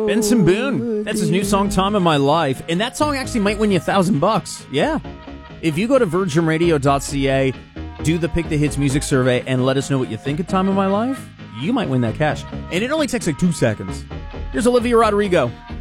Benson Boone. That's his new song, Time of My Life. And that song actually might win you $1,000. Yeah. If you go to virginradio.ca, do the Pick the Hits music survey, and let us know what you think of Time of My Life, you might win that cash. And it only takes like 2 seconds. Here's Olivia Rodrigo.